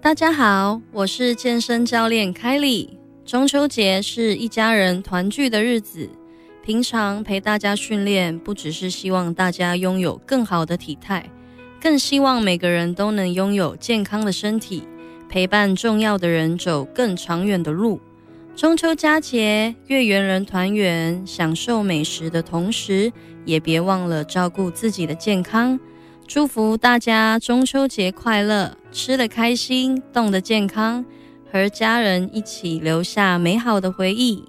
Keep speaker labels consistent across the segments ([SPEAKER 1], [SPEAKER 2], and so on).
[SPEAKER 1] 大家好，我是健身教练凯莉。中秋节是一家人团聚的日子，平常陪大家训练，不只是希望大家拥有更好的体态，更希望每个人都能拥有健康的身体，陪伴重要的人走更长远的路。中秋佳节，月圆人团圆，享受美食的同时，也别忘了照顾自己的健康。祝福大家中秋节快乐，吃得开心，动得健康，和家人一起留下美好的回忆。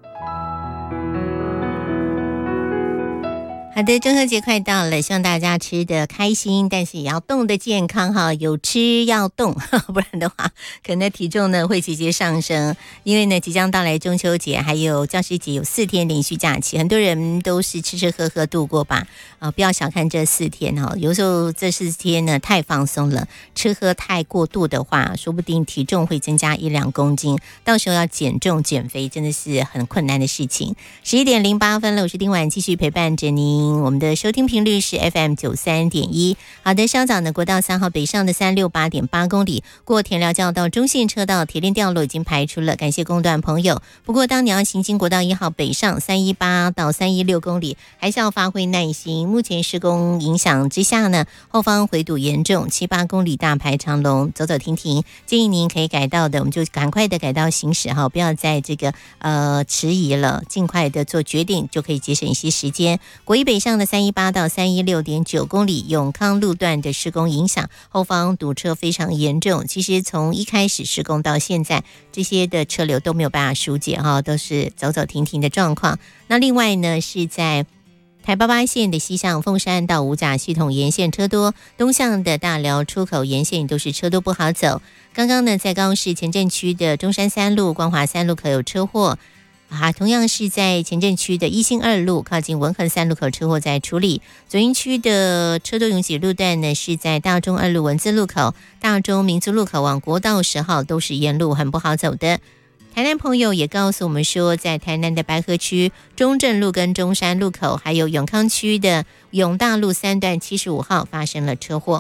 [SPEAKER 2] 好的，中秋节快到了，希望大家吃得开心，但是也要动得健康哈，有吃要动，不然的话，可能体重呢会节节上升。因为呢，即将到来中秋节，还有教师节，有4天连续假期，很多人都是吃吃喝喝度过吧。不要小看这4天哈，有时候这4天呢太放松了，吃喝太过度的话，说不定体重会增加1-2公斤，到时候要减重减肥真的是很困难的事情。11点08分了，我是丁婉，继续陪伴着您。我们的收听频率是 FM 93.1。好的，稍早呢，国道3号北上的368.8公里过田寮交到中线车道铁链掉落已经排除了，感谢公段朋友。不过当你要行经国道1号北上318到316公里，还是要发挥耐心。目前施工影响之下呢，后方回堵严重，7-8公里大排长龙，走走停停。建议您可以改道的，我们就赶快的改道行驶哈，不要在这个迟疑了，尽快的做决定，就可以节省一些时间。国一北上的318到316.9公里，永康路段的施工影响，后方堵车非常严重。其实从一开始施工到现在，这些的车流都没有办法疏解哈，都是走走停停的状况。那另外呢，是在台88线的西向凤山到五甲系统沿线车多，东向的大寮出口沿线都是车多不好走。刚刚呢，在高雄市前镇区的中山3路、光华3路口有车祸。同样是在前镇区的一兴2路靠近文衡3路口车祸在处理。左营区的车多拥挤路段呢，是在大中2路文字路口、大中民族路口往国道10号都是沿路很不好走的。台南朋友也告诉我们说，在台南的白河区中正路跟中山路口，还有永康区的永大路3段75号发生了车祸。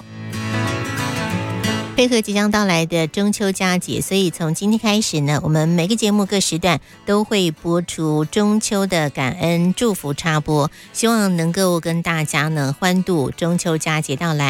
[SPEAKER 2] 配合即将到来的中秋佳节，所以从今天开始呢，我们每个节目各时段都会播出中秋的感恩祝福插播，希望能够跟大家呢欢度中秋佳节到来。